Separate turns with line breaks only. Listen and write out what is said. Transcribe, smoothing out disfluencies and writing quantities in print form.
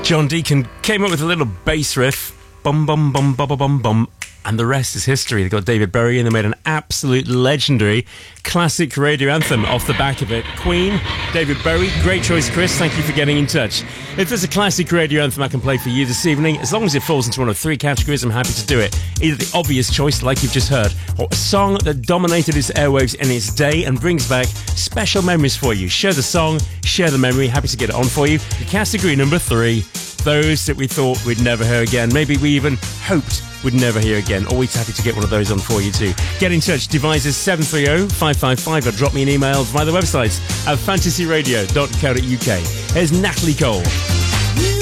John Deacon came up with a little bass riff, bum bum bum bum bum bum bum, and the rest is history. They got David Bowie and they made an absolute legendary classic radio anthem off the back of it. Queen, David Bowie, great choice, Chris. Thank you for getting in touch. If there's a classic radio anthem I can play for you this evening, as long as it falls into one of three categories, I'm happy to do it. Either the obvious choice, like you've just heard, or a song that dominated its airwaves in its day and brings back special memories for you. Share the song, share the memory. Happy to get it on for you. The category number 3, those that we thought we'd never hear again. Maybe we even hoped we'd never hear again. Always happy to get one of those on for you too. Get in touch, devices 730-555, or drop me an email via the website at fantasyradio.co.uk. Here's Natalie Cole.